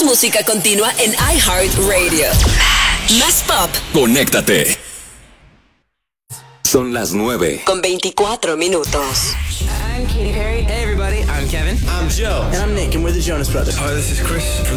música continua en iHeartRadio. Más pop. Conéctate. Son las 9. Con 24 minutos. I'm Katy Perry. Hey everybody, I'm Kevin. I'm Joe. And I'm Nick, and we're the Jonas Brothers. Hi, this is Chris from